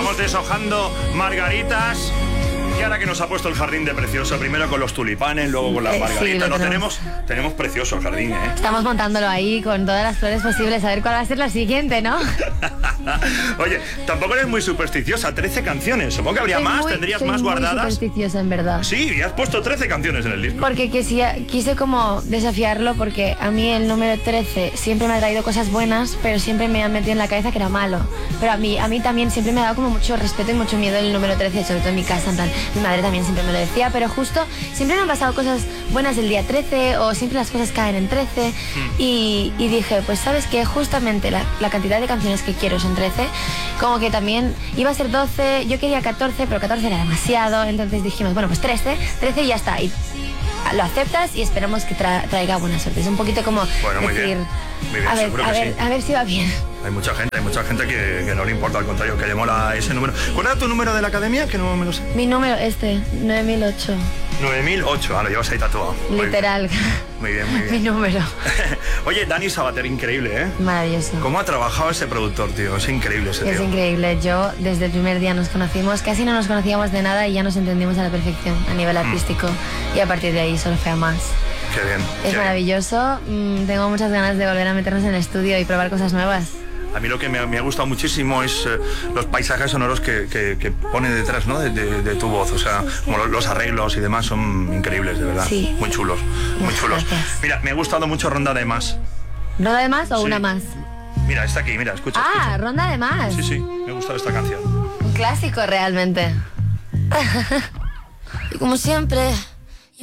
Estamos deshojando margaritas. Y ahora que nos ha puesto el jardín de precioso, primero con los tulipanes, luego con las margaritas, sí, lo tenemos precioso el jardín, ¿eh? Estamos montándolo ahí con todas las flores posibles, a ver cuál va a ser la siguiente, ¿no? Oye, tampoco eres muy supersticiosa, 13 canciones, supongo que habría más, tendrías más guardadas. Muy supersticiosa, en verdad. Sí, y has puesto 13 canciones en el disco. Porque quise como desafiarlo, porque a mí el número 13 siempre me ha traído cosas buenas, pero siempre me han metido en la cabeza que era malo. Pero a mí también siempre me ha dado como mucho respeto y mucho miedo el número 13, sobre todo en mi casa, en plan, mi madre también siempre me lo decía, pero justo siempre me han pasado cosas buenas el día 13 o siempre las cosas caen en 13 y dije, pues sabes que justamente la cantidad de canciones que quiero son 13, como que también iba a ser 12, yo quería 14, pero 14 era demasiado, entonces dijimos, bueno, pues 13 y ya está, y lo aceptas y esperamos que traiga buena suerte. Es un poquito como bueno, muy decir, bien. Muy bien, a ver si va bien. Hay mucha gente que no le importa, al contrario, que le mola ese número. ¿Cuál era tu número de la academia? Que no me lo sé. Mi número, 9008. 9008, ahora lo llevas ahí tatuado. Literal. Muy bien. Mi número. Oye, Dani Sabater, increíble, ¿eh? Maravilloso. ¿Cómo ha trabajado ese productor, tío? Es increíble ese tío. Es increíble. Yo, desde el primer día nos conocimos, casi no nos conocíamos de nada y ya nos entendimos a la perfección a nivel artístico. Y a partir de ahí solo fue a más. Qué bien. Es maravilloso. Tengo muchas ganas de volver a meternos en el estudio y probar cosas nuevas. A mí lo que me ha gustado muchísimo es los paisajes sonoros que pone detrás, ¿no? de tu voz. O sea, como los arreglos y demás son increíbles, de verdad. Sí. Muy chulos, muy chulos. Gracias. Mira, me ha gustado mucho Ronda de Más. ¿Ronda de Más o Sí. una más? Mira, está aquí, mira, escucha. Ronda de Más. Sí, me ha gustado esta canción. Un clásico realmente. Y como siempre